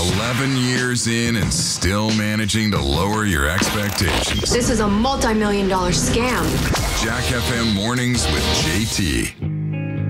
11 years in and still managing to lower your expectations. This is a multi-million-dollar scam. Jack FM Mornings with JT.